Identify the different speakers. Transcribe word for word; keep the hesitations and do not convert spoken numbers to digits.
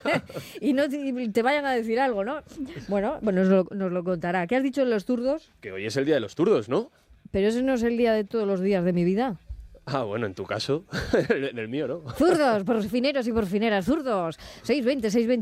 Speaker 1: y no te, te vayan a decir algo, ¿no? Bueno, bueno nos, lo, nos lo contará. ¿Qué has dicho de los zurdos?
Speaker 2: Que hoy es el día de los zurdos, ¿no?
Speaker 1: Pero ese no es el día de todos los días de mi vida.
Speaker 2: Ah, bueno, en tu caso, en el mío, ¿no?
Speaker 1: Zurdos, porfineros y porfineras, zurdos. seis veinte, seis veinte.